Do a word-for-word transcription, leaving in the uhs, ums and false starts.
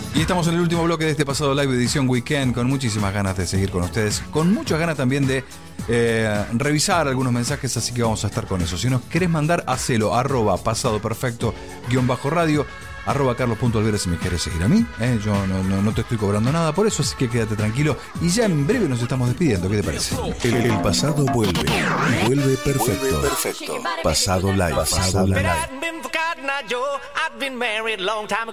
Y estamos en el último bloque de este Pasado Live edición Weekend, con muchísimas ganas de seguir con ustedes, con muchas ganas también de eh, revisar algunos mensajes, así que vamos a estar con eso. Si nos querés mandar, hacelo, arroba pasado perfecto guión bajo radio, arroba carlos.alvera si me querés seguir a mí, ¿eh? Yo no, no, no te estoy cobrando nada por eso, así que quédate tranquilo y ya en breve nos estamos despidiendo. ¿Qué te parece? El, el pasado vuelve, vuelve perfecto. Vuelve perfecto. Pasado Live, pasado live.